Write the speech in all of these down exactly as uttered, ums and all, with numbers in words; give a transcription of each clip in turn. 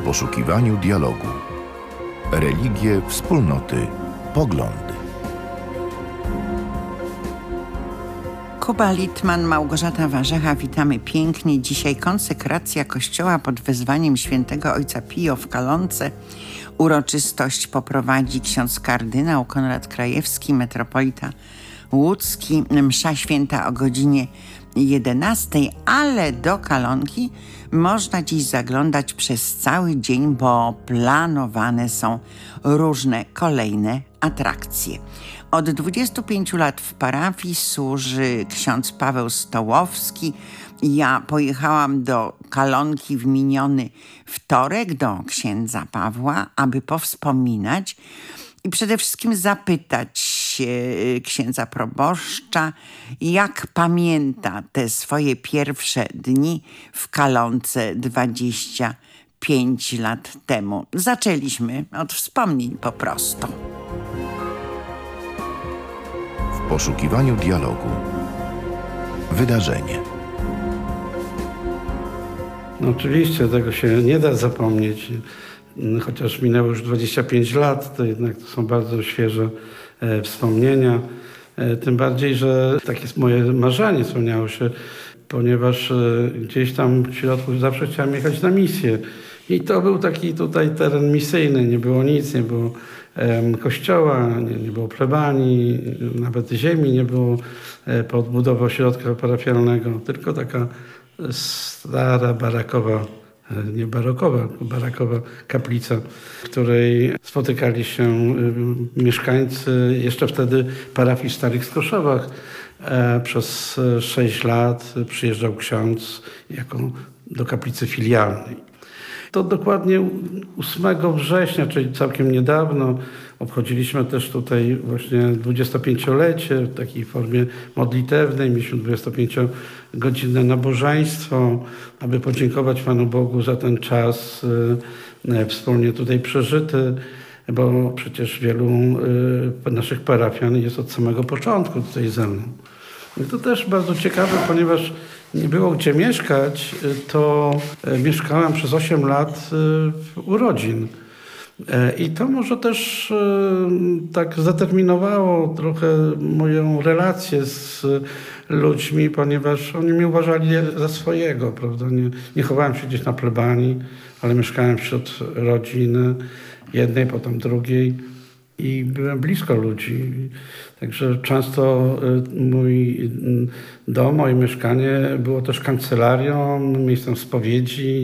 poszukiwaniu dialogu. Religie, wspólnoty, poglądy. Kuba Littman, Małgorzata Warzecha, witamy pięknie. Dzisiaj konsekracja kościoła pod wezwaniem świętego ojca Pio w Kalonce. Uroczystość poprowadzi ksiądz kardynał Konrad Krajewski, metropolita łódzki. Msza święta o godzinie jedenastej, ale do Kalonki można dziś zaglądać przez cały dzień, bo planowane są różne kolejne atrakcje. Od dwudziestu pięciu lat w parafii służy ksiądz Paweł Stołowski. Ja pojechałam do Kalonki w miniony wtorek do księdza Pawła, aby powspominać i przede wszystkim zapytać się księdza proboszcza, jak pamięta te swoje pierwsze dni w Kalonce dwadzieścia pięć lat temu. Zaczęliśmy od wspomnień po prostu. W poszukiwaniu dialogu. Wydarzenie. No oczywiście, tego się nie da zapomnieć. Chociaż minęło już dwadzieścia pięć lat, to jednak to są bardzo świeże e, wspomnienia. E, tym bardziej, że takie jest moje marzenie, spełniało się, ponieważ e, gdzieś tam w środku zawsze chciałem jechać na misję. I to był taki tutaj teren misyjny, nie było nic, nie było e, kościoła, nie, nie było plebanii, nawet ziemi nie było e, pod budową ośrodka parafialnego, tylko taka stara, barakowa, nie barokowa, barakowa kaplica, w której spotykali się mieszkańcy jeszcze wtedy parafii w Starych Skoszowach. Przez sześć lat przyjeżdżał ksiądz jako do kaplicy filialnej. To dokładnie ósmego września, czyli całkiem niedawno, obchodziliśmy też tutaj właśnie dwudziestopięciolecie w takiej formie modlitewnej. Mieliśmy dwudziestopięciogodzinne nabożeństwo, aby podziękować Panu Bogu za ten czas e, wspólnie tutaj przeżyty, bo przecież wielu e, naszych parafian jest od samego początku tutaj ze mną. I to też bardzo ciekawe, ponieważ nie było gdzie mieszkać, to mieszkałem przez osiem lat u rodzin. I to może też tak zdeterminowało trochę moją relację z ludźmi, ponieważ oni mnie uważali za swojego, prawda? Nie, nie chowałem się gdzieś na plebanii, ale mieszkałem wśród rodziny, jednej, potem drugiej i byłem blisko ludzi. Także często mój dom, moje mieszkanie było też kancelarią, miejscem spowiedzi,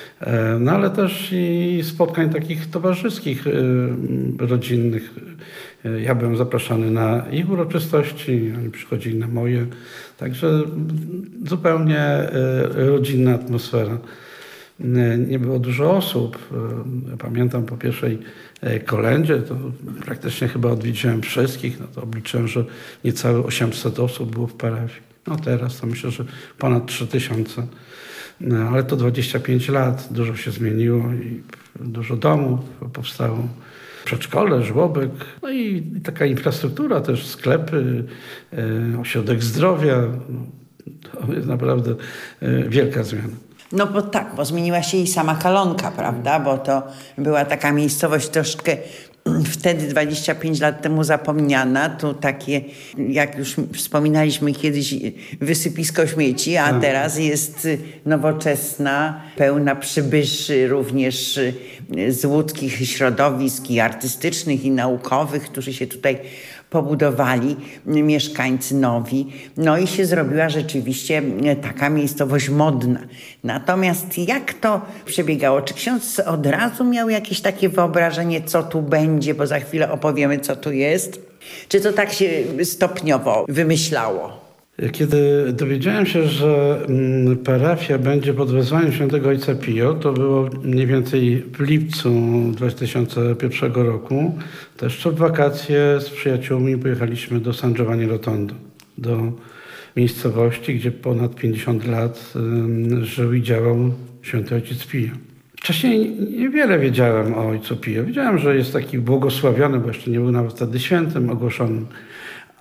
no ale też i spotkań takich towarzyskich, rodzinnych. Ja byłem zapraszany na ich uroczystości, oni przychodzili na moje. Także zupełnie rodzinna atmosfera. Nie było dużo osób. Pamiętam po pierwszej kolędzie, to praktycznie chyba odwiedziłem wszystkich, no to obliczyłem, że niecałe osiemset osób było w parafii. No teraz to myślę, że ponad trzy tysiące. No, ale to dwadzieścia pięć lat, dużo się zmieniło i dużo domów powstało. Przedszkole, żłobek, no i, i taka infrastruktura też, sklepy, e, ośrodek zdrowia. No, to jest naprawdę e, wielka zmiana. No bo tak, bo zmieniła się i sama Kalonka, prawda? Bo to była taka miejscowość troszkę wtedy dwadzieścia pięć lat temu zapomniana. Tu takie, jak już wspominaliśmy kiedyś, wysypisko śmieci, a tak. Teraz jest nowoczesna, pełna przybyszy również z łódzkich środowisk i artystycznych i naukowych, którzy się tutaj pobudowali, mieszkańcy nowi. No i się zrobiła rzeczywiście taka miejscowość modna. Natomiast jak to przebiegało? Czy ksiądz od razu miał jakieś takie wyobrażenie, co tu będzie, bo za chwilę opowiemy, co tu jest? Czy to tak się stopniowo wymyślało? Kiedy dowiedziałem się, że parafia będzie pod wezwaniem świętego ojca Pio, to było mniej więcej w lipcu dwa tysiące pierwszego roku, to jeszcze w wakacje z przyjaciółmi pojechaliśmy do San Giovanni Rotondo, do miejscowości, gdzie ponad pięćdziesiąt lat żył i działał święty ojciec Pio. Wcześniej niewiele wiedziałem o ojcu Pio. Wiedziałem, że jest taki błogosławiony, bo jeszcze nie był nawet wtedy świętym ogłoszonym.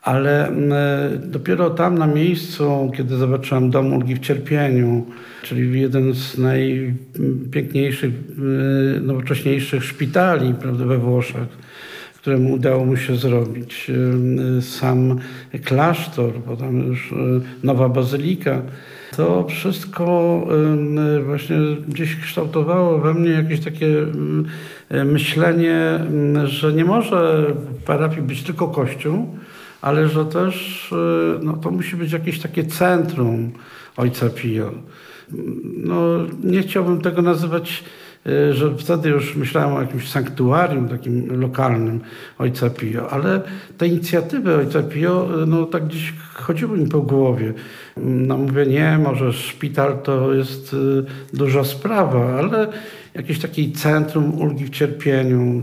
Ale dopiero tam na miejscu, kiedy zobaczyłem Dom Ulgi w Cierpieniu, czyli jeden z najpiękniejszych, nowocześniejszych szpitali, prawda, we Włoszech, któremu udało mu się zrobić, sam klasztor, potem już nowa bazylika, to wszystko właśnie gdzieś kształtowało we mnie jakieś takie myślenie, że nie może w parafii być tylko kościół, ale że też no, to musi być jakieś takie centrum Ojca Pio. No, nie chciałbym tego nazywać, że wtedy już myślałem o jakimś sanktuarium takim lokalnym Ojca Pio, ale te inicjatywy Ojca Pio, no tak gdzieś chodziły mi po głowie. No mówię, nie, może szpital to jest duża sprawa, ale jakieś takie centrum ulgi w cierpieniu,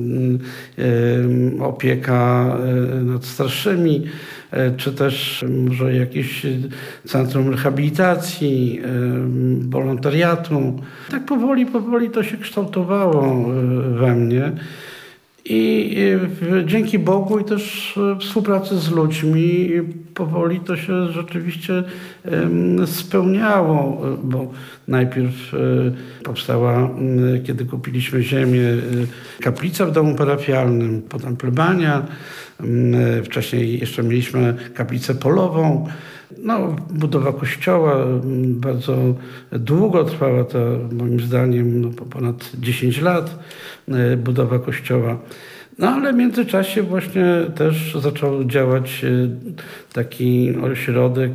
opieka nad starszymi, czy też może jakieś centrum rehabilitacji, wolontariatu. Tak powoli, powoli to się kształtowało we mnie. I dzięki Bogu i też współpracy z ludźmi powoli to się rzeczywiście spełniało, bo najpierw powstała, kiedy kupiliśmy ziemię, kaplica w domu parafialnym, potem plebania, wcześniej jeszcze mieliśmy kaplicę polową. No, budowa kościoła bardzo długo trwała, to moim zdaniem no, ponad dziesięć lat budowa kościoła. No ale w międzyczasie właśnie też zaczął działać taki ośrodek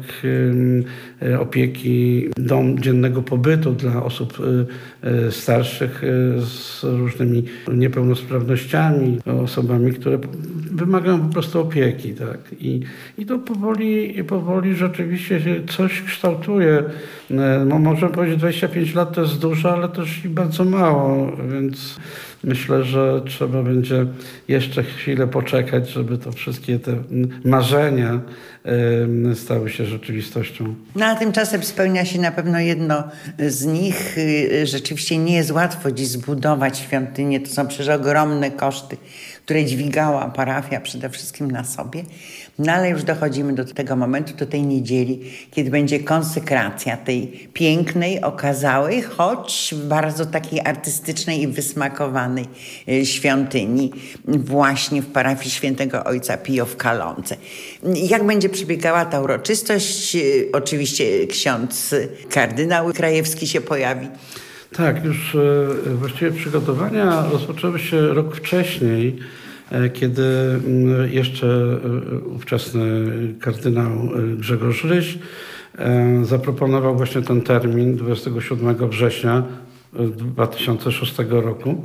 opieki, dom dziennego pobytu dla osób starszych z różnymi niepełnosprawnościami, osobami, które wymagają po prostu opieki. Tak? I, i to powoli, powoli rzeczywiście się coś kształtuje. No, można powiedzieć, dwadzieścia pięć lat to jest dużo, ale też i bardzo mało, więc myślę, że trzeba będzie jeszcze chwilę poczekać, żeby to wszystkie te marzenia stały się rzeczywistością. No a tymczasem spełnia się na pewno jedno z nich. Rzeczywiście nie jest łatwo dziś zbudować świątynię. To są przecież ogromne koszty, które dźwigała parafia przede wszystkim na sobie. No ale już dochodzimy do tego momentu, do tej niedzieli, kiedy będzie konsekracja tej pięknej, okazałej, choć bardzo takiej artystycznej i wysmakowanej świątyni właśnie w parafii Świętego Ojca Pio w Kalonce. Jak będzie przebiegała ta uroczystość? Oczywiście ksiądz kardynał Krajewski się pojawi. Tak, już właściwie przygotowania rozpoczęły się rok wcześniej, kiedy jeszcze ówczesny kardynał Grzegorz Ryś zaproponował właśnie ten termin dwudziestego siódmego września dwa tysiące szóstego roku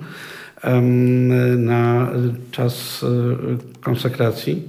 na czas konsekracji.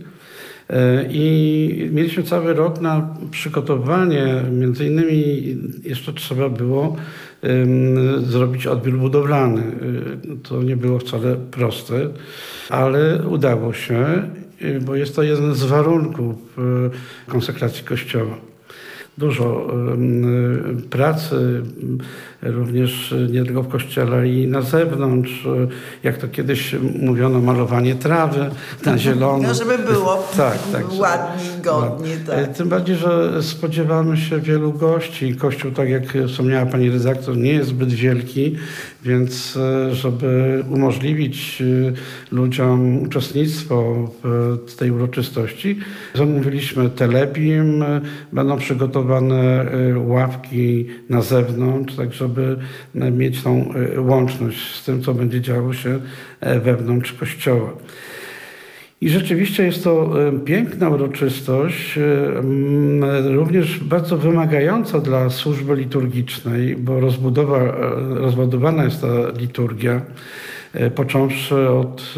I mieliśmy cały rok na przygotowanie, między innymi jeszcze trzeba było zrobić odbiór budowlany. To nie było wcale proste, ale udało się, bo jest to jeden z warunków konsekracji Kościoła. Dużo pracy, również nie tylko w kościele, ale i na zewnątrz. Jak to kiedyś mówiono, malowanie trawy na zielono. No, żeby było tak, tak, ładnie, godnie. Tak. Tym bardziej, że spodziewamy się wielu gości. Kościół, tak jak wspomniała pani redaktor, nie jest zbyt wielki, więc żeby umożliwić ludziom uczestnictwo w tej uroczystości, zamówiliśmy telebim, będą przygotowane ławki na zewnątrz, tak żeby mieć tą łączność z tym, co będzie działo się wewnątrz kościoła. I rzeczywiście jest to piękna uroczystość, również bardzo wymagająca dla służby liturgicznej, bo rozbudowa, rozbudowana jest ta liturgia, począwszy od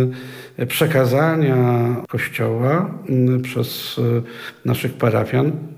przekazania Kościoła przez naszych parafian